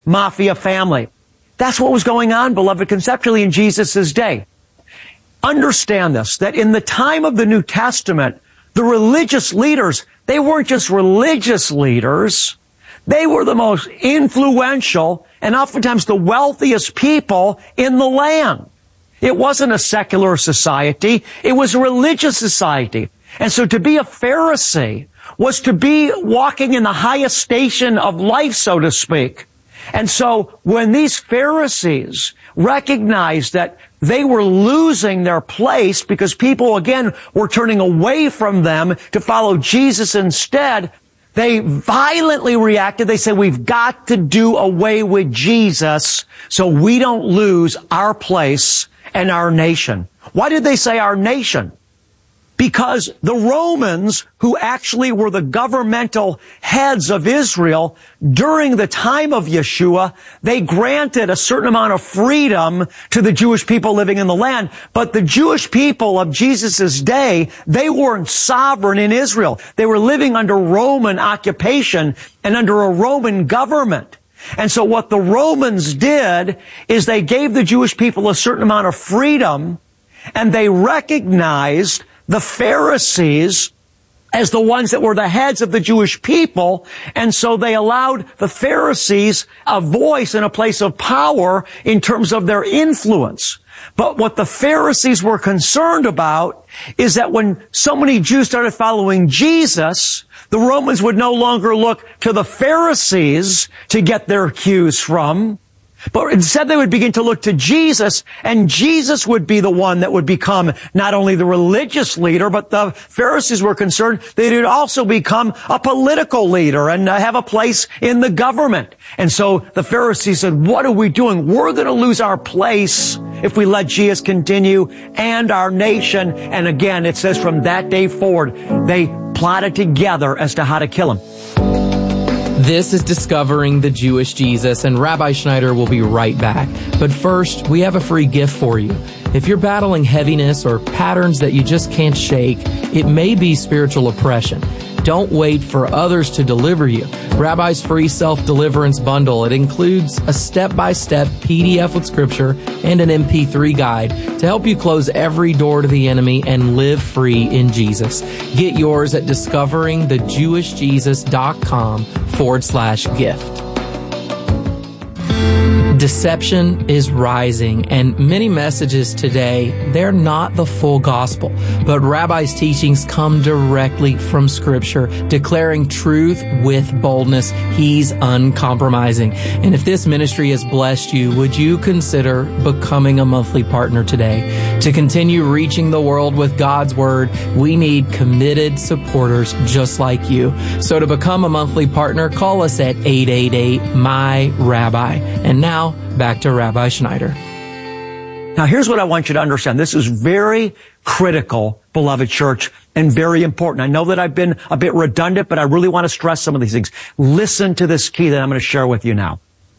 mafia family. That's what was going on, beloved, conceptually in Jesus' day. Understand this, that in the time of the New Testament, the religious leaders, they weren't just religious leaders. They were the most influential and oftentimes the wealthiest people in the land. It wasn't a secular society. It was a religious society. And so to be a Pharisee was to be walking in the highest station of life, so to speak. And so when these Pharisees recognized that they were losing their place because people, again, were turning away from them to follow Jesus instead, they violently reacted. They said, we've got to do away with Jesus so we don't lose our place and our nation. Why did they say our nation? Because the Romans, who actually were the governmental heads of Israel during the time of Yeshua, they granted a certain amount of freedom to the Jewish people living in the land. But the Jewish people of Jesus' day, they weren't sovereign in Israel. They were living under Roman occupation and under a Roman government. And so what the Romans did is they gave the Jewish people a certain amount of freedom, and they recognized the Pharisees as the ones that were the heads of the Jewish people, and so they allowed the Pharisees a voice and a place of power in terms of their influence. But what the Pharisees were concerned about is that when so many Jews started following Jesus, the Romans would no longer look to the Pharisees to get their cues from, but instead they would begin to look to Jesus, and Jesus would be the one that would become not only the religious leader, but the Pharisees were concerned that he would also become a political leader and have a place in the government. And so the Pharisees said, what are we doing? We're going to lose our place if we let Jesus continue, and our nation. And again, it says from that day forward, they plotted together as to how to kill him. This is Discovering the Jewish Jesus, and Rabbi Schneider will be right back. But first, we have a free gift for you. If you're battling heaviness or patterns that you just can't shake, it may be spiritual oppression. Don't wait for others to deliver you. Rabbi's free self-deliverance bundle. It includes a step-by-step PDF with scripture and an MP3 guide to help you close every door to the enemy and live free in Jesus. Get yours at discoveringthejewishjesus.com/gift. Deception is rising, and many messages today, they're not the full gospel. But Rabbi's teachings come directly from Scripture, declaring truth with boldness. He's uncompromising. And if this ministry has blessed you, would you consider becoming a monthly partner today? To continue reaching the world with God's Word, we need committed supporters just like you. So to become a monthly partner, call us at 888-MY-RABBI. And now, back to Rabbi Schneider. Now, here's what I want you to understand. This is very critical, beloved church, and very important. I know that I've been a bit redundant, but I really want to stress some of these things. Listen to this key that I'm going to share with you now.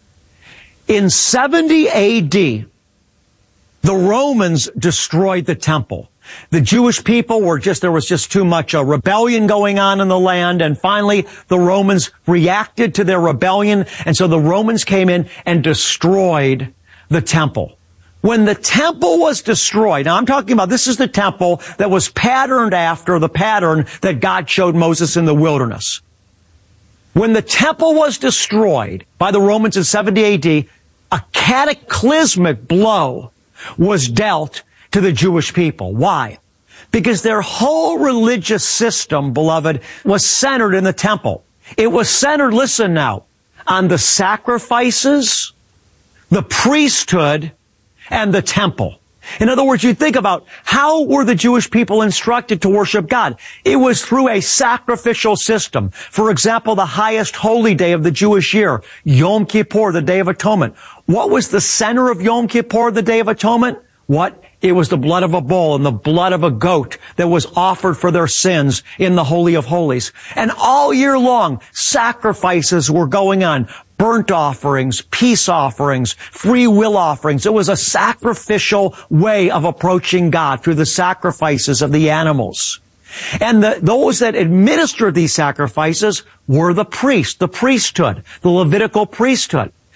In 70 AD, the Romans destroyed the temple. The Jewish people there was just too much rebellion going on in the land, and finally the Romans reacted to their rebellion, and so the Romans came in and destroyed the temple. When the temple was destroyed, now I'm talking about this is the temple that was patterned after the pattern that God showed Moses in the wilderness. When the temple was destroyed by the Romans in 70 AD, a cataclysmic blow was dealt to the Jewish people. Why? Because their whole religious system, beloved, was centered in the temple. It was centered, listen now, on the sacrifices, the priesthood, and the temple. In other words, you think about how were the Jewish people instructed to worship God? It was through a sacrificial system. For example, the highest holy day of the Jewish year, Yom Kippur, the Day of Atonement. What was the center of Yom Kippur, the Day of Atonement? What? It was the blood of a bull and the blood of a goat that was offered for their sins in the Holy of Holies. And all year long, sacrifices were going on. Burnt offerings, peace offerings, free will offerings. It was a sacrificial way of approaching God through the sacrifices of the animals. And those that administered these sacrifices were the priests, the priesthood, the Levitical priesthood.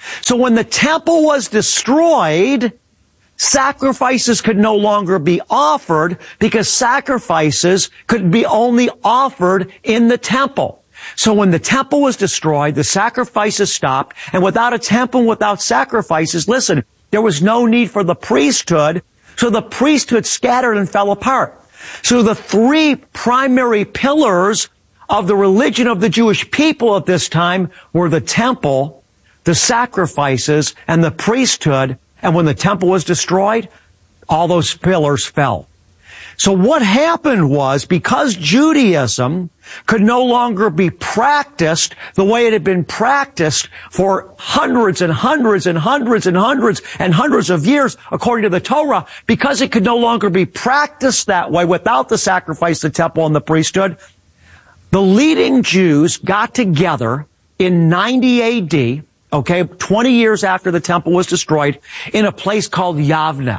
So when the temple was destroyed, sacrifices could no longer be offered because sacrifices could be only offered in the temple. So when the temple was destroyed, the sacrifices stopped, and without a temple, without sacrifices, listen, there was no need for the priesthood, so the priesthood scattered and fell apart. So the three primary pillars of the religion of the Jewish people at this time were the temple, the sacrifices, and the priesthood. And when the temple was destroyed, all those pillars fell. So what happened was, because Judaism could no longer be practiced the way it had been practiced for hundreds and hundreds and hundreds and hundreds and hundreds of years, according to the Torah, because it could no longer be practiced that way without the sacrifice, the temple, and the priesthood, the leading Jews got together in 90 AD, 20 years after the temple was destroyed, in a place called Yavne.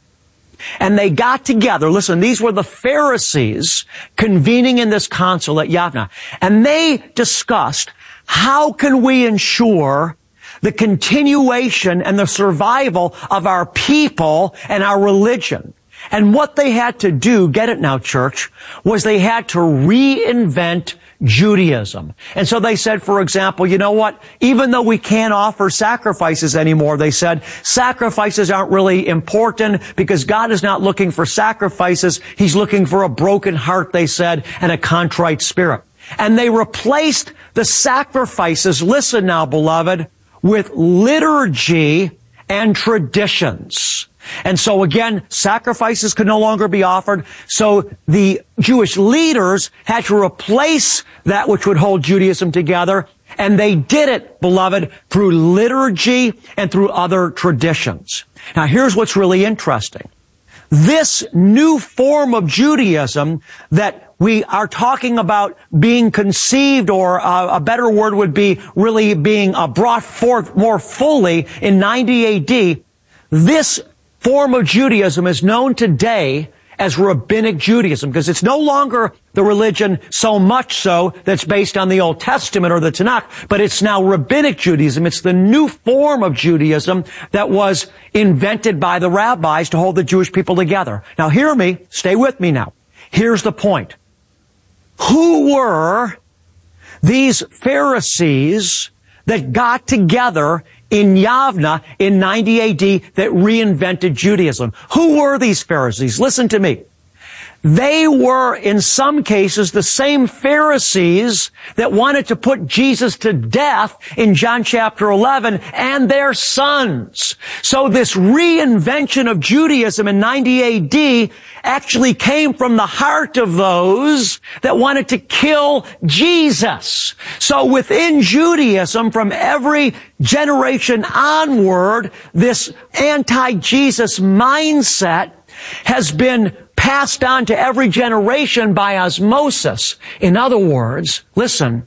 And they got together, listen, these were the Pharisees convening in this council at Yavne. And they discussed, how can we ensure the continuation and the survival of our people and our religion? And what they had to do, get it now, church, was they had to reinvent Judaism. And so they said, for example, you know what? Even though we can't offer sacrifices anymore, they said, sacrifices aren't really important because God is not looking for sacrifices. He's looking for a broken heart, they said, and a contrite spirit. And they replaced the sacrifices, listen now, beloved, with liturgy and traditions. And so again, sacrifices could no longer be offered. So the Jewish leaders had to replace that which would hold Judaism together. And they did it, beloved, through liturgy and through other traditions. Now here's what's really interesting. This new form of Judaism that we are talking about being conceived, or a better word would be really being brought forth more fully in 90 AD, this form of Judaism is known today as Rabbinic Judaism, because it's no longer the religion so much so that's based on the Old Testament or the Tanakh, but it's now Rabbinic Judaism. It's the new form of Judaism that was invented by the rabbis to hold the Jewish people together. Now hear me, stay with me now. Here's the point. Who were these Pharisees that got together in Yavne in 90 AD that reinvented Judaism? Who were these Pharisees? Listen to me. They were, in some cases, the same Pharisees that wanted to put Jesus to death in John chapter 11, and their sons. So this reinvention of Judaism in 90 AD actually came from the heart of those that wanted to kill Jesus. So within Judaism, from every generation onward, this anti-Jesus mindset has been passed on to every generation by osmosis. In other words, listen,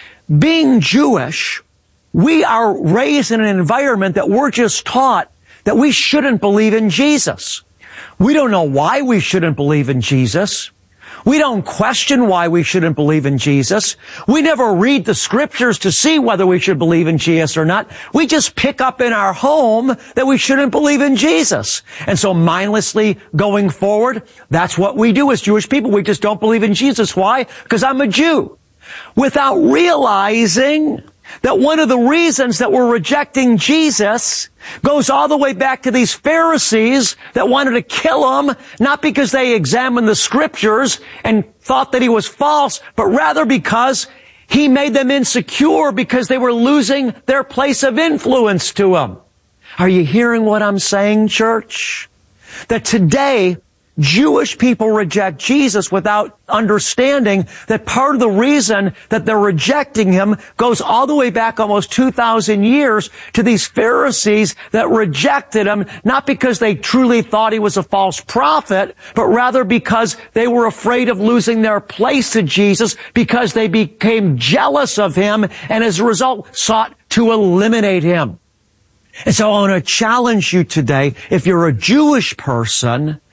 being Jewish, we are raised in an environment that we're just taught that we shouldn't believe in Jesus. We don't know why we shouldn't believe in Jesus. We don't question why we shouldn't believe in Jesus. We never read the scriptures to see whether we should believe in Jesus or not. We just pick up in our home that we shouldn't believe in Jesus. And so mindlessly going forward, that's what we do as Jewish people. We just don't believe in Jesus. Why? Because I'm a Jew. Without realizing that one of the reasons that we're rejecting Jesus goes all the way back to these Pharisees that wanted to kill him, not because they examined the scriptures and thought that he was false, but rather because he made them insecure because they were losing their place of influence to him. Are you hearing what I'm saying, church? That today, Jewish people reject Jesus without understanding that part of the reason that they're rejecting him goes all the way back almost 2,000 years to these Pharisees that rejected him, not because they truly thought he was a false prophet, but rather because they were afraid of losing their place to Jesus because they became jealous of him and as a result sought to eliminate him. And so I want to challenge you today, if you're a Jewish person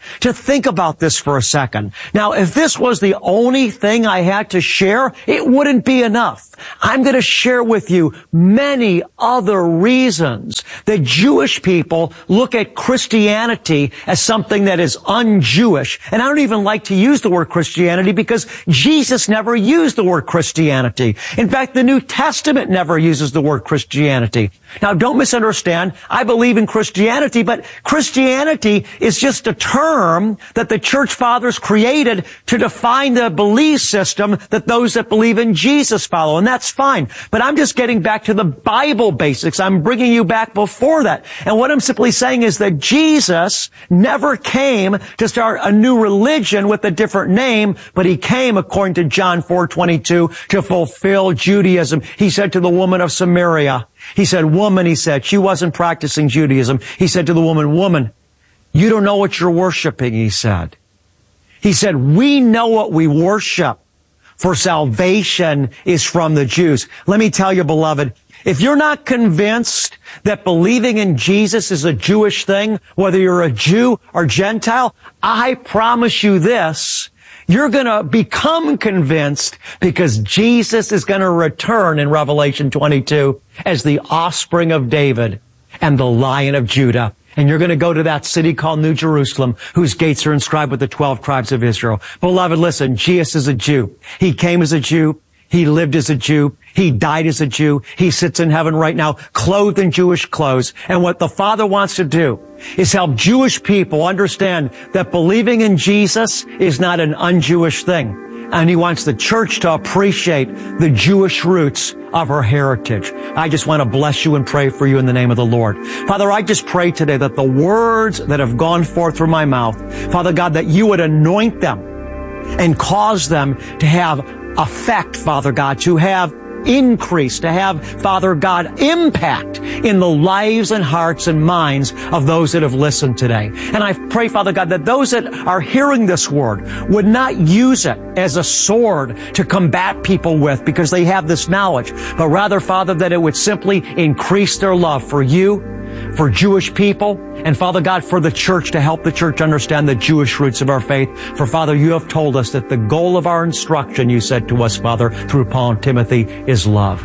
to think about this for a second. Now, if this was the only thing I had to share, it wouldn't be enough. I'm going to share with you many other reasons that Jewish people look at Christianity as something that is un-Jewish. And I don't even like to use the word Christianity because Jesus never used the word Christianity. In fact, the New Testament never uses the word Christianity. Now, don't misunderstand. I believe in Christianity, but Christianity is just a term that the church fathers created to define the belief system that those that believe in Jesus follow. And that's fine. But I'm just getting back to the Bible basics. I'm bringing you back before that. And what I'm simply saying is that Jesus never came to start a new religion with a different name, but he came, according to John 4:22, to fulfill Judaism. He said to the woman of Samaria, he said, woman, he said, she wasn't practicing Judaism. He said to the woman, you don't know what you're worshiping, he said. He said, we know what we worship, for salvation is from the Jews. Let me tell you, beloved, if you're not convinced that believing in Jesus is a Jewish thing, whether you're a Jew or Gentile, I promise you this, you're going to become convinced because Jesus is going to return in Revelation 22 as the offspring of David and the Lion of Judah. And you're going to go to that city called New Jerusalem, whose gates are inscribed with the 12 tribes of Israel. Beloved, listen, Jesus is a Jew. He came as a Jew. He lived as a Jew. He died as a Jew. He sits in heaven right now, clothed in Jewish clothes. And what the Father wants to do is help Jewish people understand that believing in Jesus is not an un-Jewish thing. And he wants the church to appreciate the Jewish roots of her heritage. I just want to bless you and pray for you in the name of the Lord. Father, I just pray today that the words that have gone forth through my mouth, Father God, that you would anoint them and cause them to have effect, Father God, to have increase, to have, Father God, impact in the lives and hearts and minds of those that have listened today. And I pray, Father God, that those that are hearing this word would not use it as a sword to combat people with because they have this knowledge, but rather, Father, that it would simply increase their love for you, for Jewish people, and Father God, for the church, to help the church understand the Jewish roots of our faith. For Father, you have told us that the goal of our instruction, you said to us, Father, through Paul and Timothy, is love.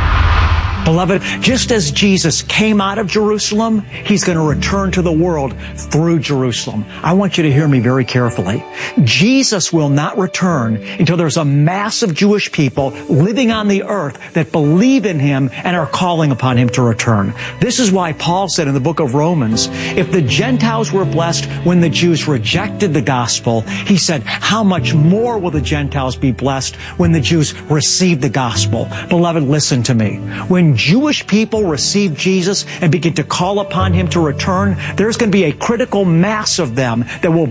Beloved, just as Jesus came out of Jerusalem, He's going to return to the world through Jerusalem. I want you to hear me very carefully. Jesus will not return until there's a mass of Jewish people living on the earth that believe in Him and are calling upon Him to return. This is why Paul said in the book of Romans, if the Gentiles were blessed when the Jews rejected the gospel, he said, how much more will the Gentiles be blessed when the Jews receive the gospel? Beloved, listen to me. When Jewish people receive Jesus and begin to call upon Him to return, there's going to be a critical mass of them that will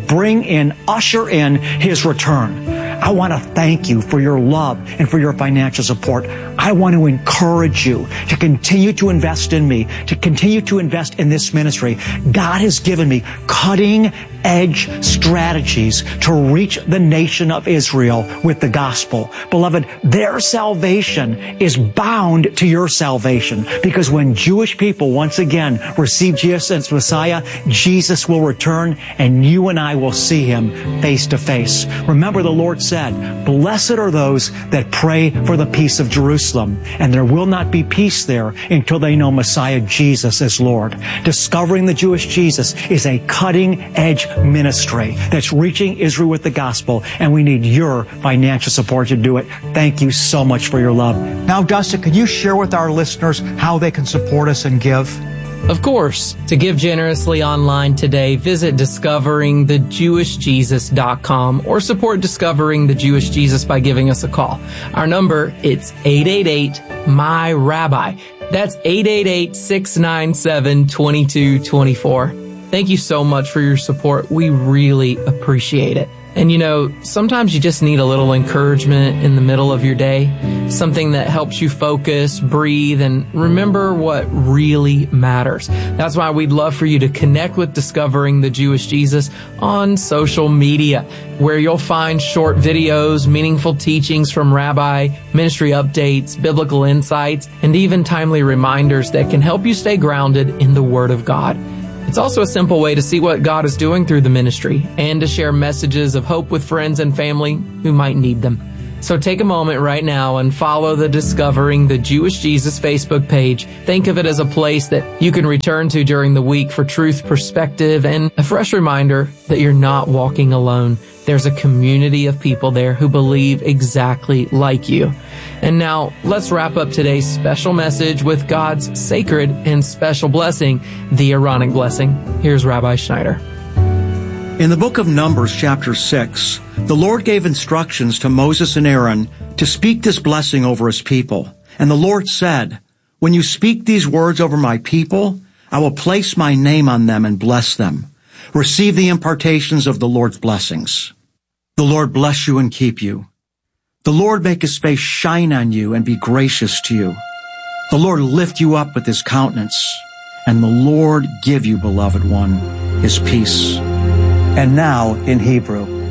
usher in His return. I want to thank you for your love and for your financial support. I want to encourage you to continue to invest in me, to continue to invest in this ministry. God has given me cutting-edge strategies to reach the nation of Israel with the gospel. Beloved, their salvation is bound to your salvation, because when Jewish people once again receive Jesus as Messiah, Jesus will return and you and I will see Him face to face. Remember, the Lord said, blessed are those that pray for the peace of Jerusalem, and there will not be peace there until they know Messiah Jesus as Lord. Discovering the Jewish Jesus is a cutting-edge ministry that's reaching Israel with the gospel, and we need your financial support to do it. Thank you so much for your love. Now, Dustin, could you share with our listeners how they can support us and give? Of course. To give generously online today, visit discoveringthejewishjesus.com or support Discovering the Jewish Jesus by giving us a call. Our number, it's 888-MY-RABBI. That's 888-697-2224. Thank you so much for your support. We really appreciate it. And you know, sometimes you just need a little encouragement in the middle of your day, something that helps you focus, breathe, and remember what really matters. That's why we'd love for you to connect with Discovering the Jewish Jesus on social media, where you'll find short videos, meaningful teachings from Rabbi, ministry updates, biblical insights, and even timely reminders that can help you stay grounded in the Word of God. It's also a simple way to see what God is doing through the ministry and to share messages of hope with friends and family who might need them. So take a moment right now and follow the Discovering the Jewish Jesus Facebook page. Think of it as a place that you can return to during the week for truth, perspective, and a fresh reminder that you're not walking alone. There's a community of people there who believe exactly like you. And now let's wrap up today's special message with God's sacred and special blessing, the Aaronic blessing. Here's Rabbi Schneider. In the book of Numbers, chapter 6, the Lord gave instructions to Moses and Aaron to speak this blessing over his people. And the Lord said, "When you speak these words over my people, I will place my name on them and bless them. Receive the impartations of the Lord's blessings. The Lord bless you and keep you. The Lord make his face shine on you and be gracious to you. The Lord lift you up with his countenance, and the Lord give you, beloved one, his peace." And now in Hebrew.